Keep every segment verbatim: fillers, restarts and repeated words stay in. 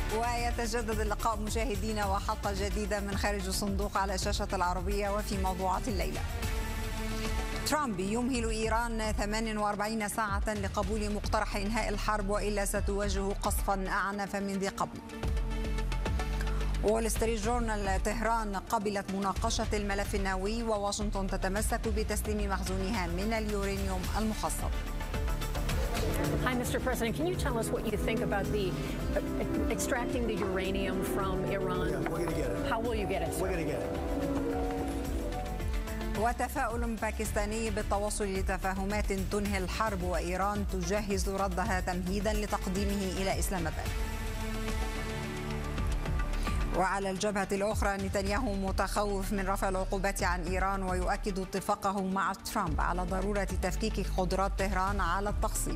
ويتجدد اللقاء مشاهدينا وحلقة جديدة من خارج الصندوق على شاشة العربية وفي موضوعات الليلة. ترامب يمهل إيران ثمانية وأربعين ساعة لقبول مقترح إنهاء الحرب وإلا ستواجه قصفا أعنف من ذي قبل. وول ستريت جورنال طهران قبلت مناقشة الملف النووي وواشنطن تتمسك بتسليم مخزونها من اليورانيوم المخصب. Hi, Mister President. Can you tell us what you think about the uh, extracting the uranium from Iran? Yeah, we're going to get it. How will you get it? We're going to get it. وتفاؤل باكستاني بالتوصل لتفاهمات تنهي الحرب وإيران تجهز ردها تمهيدا لتقديمه إلى إسلام آباد. وعلى الجبهة الأخرى نتنياهو متخوف من رفع العقوبات عن إيران ويؤكد اتفاقه مع ترامب على ضرورة تفكيك قدرات طهران على التخصيب.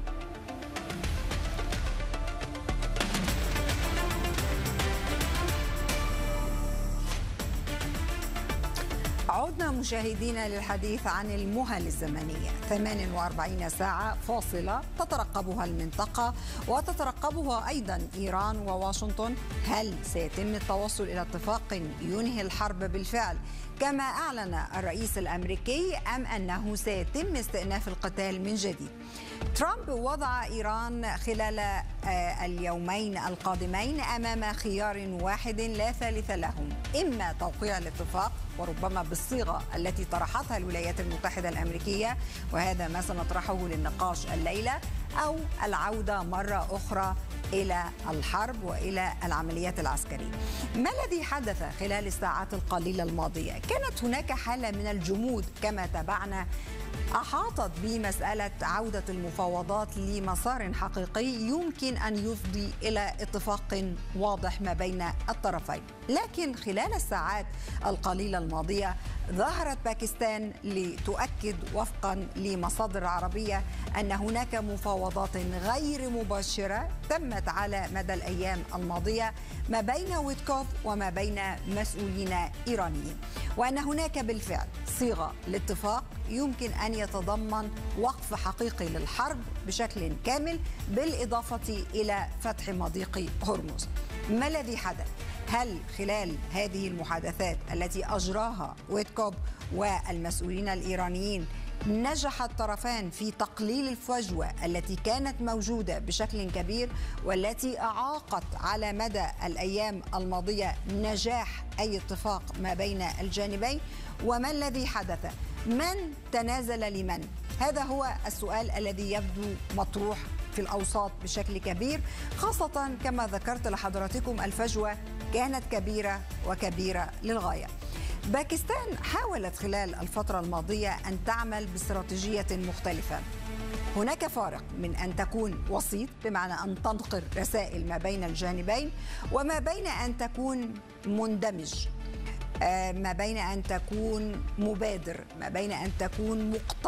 عدنا مشاهدينا للحديث عن المهل الزمنية، ثمانية وأربعين ساعة فاصلة تترقبها المنطقة وتترقبها أيضا إيران وواشنطن. هل سيتم التوصل إلى اتفاق ينهي الحرب بالفعل كما أعلن الرئيس الأمريكي أم أنه سيتم استئناف القتال من جديد؟ ترامب وضع إيران خلال اليومين القادمين أمام خيار واحد لا ثالث لهم، إما توقيع الاتفاق وربما بالصيغة التي طرحتها الولايات المتحدة الأمريكية وهذا ما سنطرحه للنقاش الليلة، أو العودة مرة أخرى إلى الحرب وإلى العمليات العسكرية. ما الذي حدث خلال الساعات القليلة الماضية؟ كانت هناك حالة من الجمود كما تابعنا أحاطت بمسألة عودة المفاوضات لمسار حقيقي يمكن أن يفضي إلى اتفاق واضح ما بين الطرفين. لكن خلال الساعات القليلة الماضية ظهرت باكستان لتؤكد وفقا لمصادر عربية أن هناك مفاوضات غير مباشرة تمت على مدى الأيام الماضية ما بين ويتكوف وما بين مسؤولين إيرانيين، وأن هناك بالفعل صيغة لاتفاق يمكن أن يتضمن وقف حقيقي للحرب بشكل كامل بالإضافة إلى فتح مضيق هرمز. ما الذي حدث؟ هل خلال هذه المحادثات التي أجراها ويتكوف والمسؤولين الإيرانيين نجح الطرفان في تقليل الفجوة التي كانت موجودة بشكل كبير والتي أعاقت على مدى الأيام الماضية نجاح أي اتفاق ما بين الجانبين؟ وما الذي حدث؟ من تنازل لمن؟ هذا هو السؤال الذي يبدو مطروح في الأوساط بشكل كبير، خاصة كما ذكرت لحضراتكم الفجوة كانت كبيرة وكبيرة للغاية. باكستان حاولت خلال الفترة الماضية أن تعمل باستراتيجية مختلفة. هناك فارق من أن تكون وسيط بمعنى أن تنقل رسائل ما بين الجانبين وما بين أن تكون مندمج، ما بين أن تكون مبادر، ما بين أن تكون مقترب